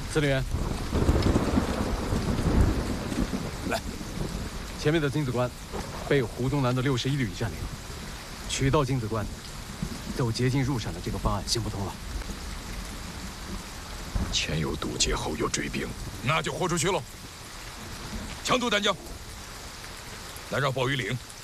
司令员， 来， 前面的金子关被湖东南的61旅占领，取到金子关，都捷径入陕的这个方案行不通了。 前有堵截，后有追兵， 那就豁出去喽！强渡丹江，来让鲍鱼岭